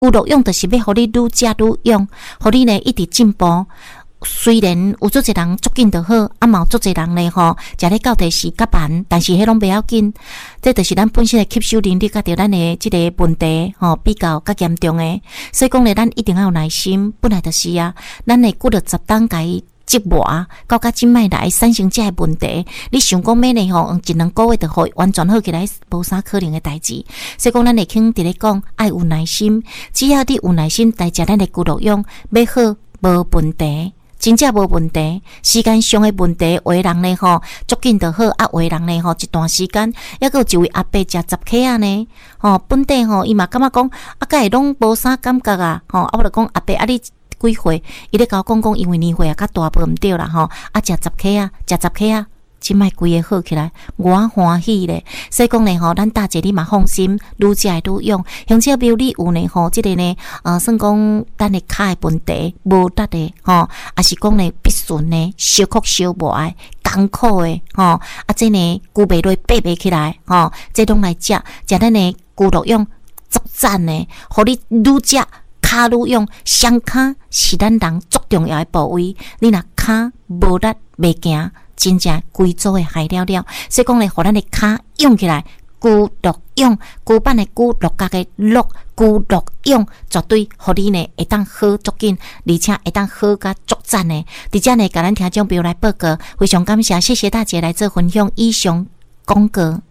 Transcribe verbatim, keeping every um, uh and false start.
骨肉用就是要互你愈食愈勇，互你呢一直进步。虽然有足侪人足紧就好，啊嘛有足侪人咧吼，食咧到底是甲慢，但是迄拢袂要紧。这就是咱本身的吸收能力，甲着咱的即个问题吼比较较严重诶。所以讲咧，咱一定要有耐心，本来就是啊，咱的骨肉十当甲伊折磨，到甲即摆来产生这个问题。你想讲咩呢？吼，用一两个月就好完全好起来，无啥可能的代志。所以讲，咱会肯伫咧讲，爱有耐心。只要你有耐心来食咱的骨肉用，要好无问题。真正无问题，时间上的问题，有的人呢吼，足紧就好，啊，有的人呢吼，一段时间，抑个有一位阿伯食十克啊呢，吼，本地吼，伊嘛感觉讲，啊，甲会拢无啥感觉啊，吼，啊，我就讲阿伯，啊，你几岁？伊咧甲我讲讲，因为年岁啊，较大无毋对啦，吼，啊，食十克啊，食十克啊。即摆规个好起来，我欢喜咧。所以讲呢吼，咱大姐你嘛放心，愈食会愈用。而且比如你有呢吼，即个呢，呃，算讲咱的骹的问题无得的吼，也是讲呢必顺呢，小苦小磨的，艰苦的吼，啊，这呢骨袂落爬袂起来吼，这拢来食，食咱呢骨肉用足赞呢，互你愈食骹愈用，双骹是咱人足重要的部位，你若骹无力袂行。真正规组诶害了了，所以讲咧，互咱诶骹用起来，骨肉用，骨板诶骨，肉角诶肉，骨肉用，绝对互你呢会当好足紧，而且会当好甲足赞诶。伫遮呢，甲咱听众朋友来报告，非常感谢，谢谢大家来做分享以上广告。